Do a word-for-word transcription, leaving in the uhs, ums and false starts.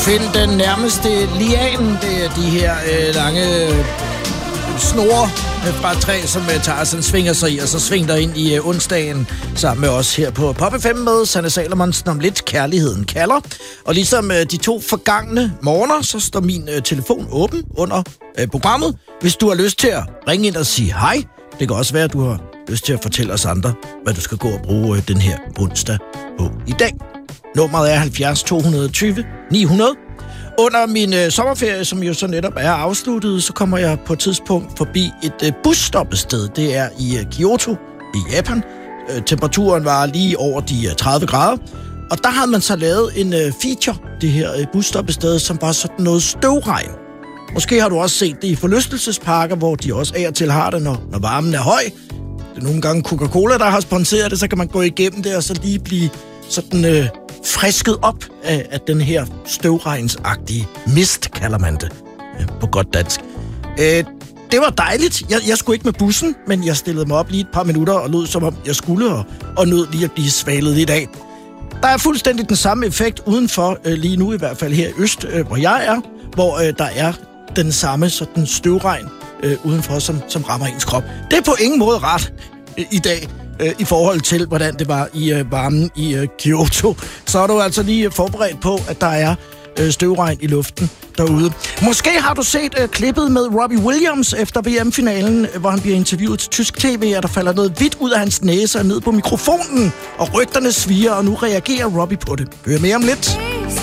Find den nærmeste lian. Det er de her øh, lange øh, snore øh, fra et træ, som øh, Tarzan svinger sig i, og så svinger der ind i øh, onsdagen sammen med os her på Pop F M med Sanne Salomonsen om lidt kærligheden kalder. Og ligesom øh, de to forgangne morgener, så står min øh, telefon åben under øh, programmet. Hvis du har lyst til at ringe ind og sige hej, det kan også være, at du har lyst til at fortælle os andre, hvad du skal gå og bruge øh, den her onsdag på i dag. Nummeret er halvfjerds to tyve ni hundrede. Under min øh, sommerferie, som jo så netop er afsluttet, så kommer jeg på et tidspunkt forbi et øh, busstoppested. Det er i øh, Kyoto i Japan. Øh, temperaturen var lige over de øh, tredive grader. Og der havde man så lavet en øh, feature, det her øh, busstoppested, som var sådan noget støvregn. Måske har du også set det i forlystelsesparker, hvor de også af og til har det, når, når varmen er høj. Det er nogle gange Coca-Cola, der har sponsoreret det, så kan man gå igennem det og så lige blive sådan øh, frisket op af, af den her støvregnsagtige mist, kalder man det øh, på godt dansk. Øh, det var dejligt. Jeg, jeg skulle ikke med bussen, men jeg stillede mig op lige et par minutter og lød som om jeg skulle, og, og nød lige at blive svalet lidt af. Der er fuldstændig den samme effekt udenfor, øh, lige nu i hvert fald her i Øst, øh, hvor jeg er, hvor øh, der er den samme sådan støvregn øh, udenfor, som, som rammer ens krop. Det er på ingen måde rart øh, i dag, øh, i forhold til, hvordan det var i øh, varmen i øh, Kyoto. Så er du altså lige forberedt på, at der er øh, støvregn i luften derude. Måske har du set øh, klippet med Robbie Williams efter V M-finalen, hvor han bliver interviewet til tysk tv, og der falder noget hvidt ud af hans næse og ned på mikrofonen, og rygterne sviger, og nu reagerer Robbie på det. Hør mere om lidt.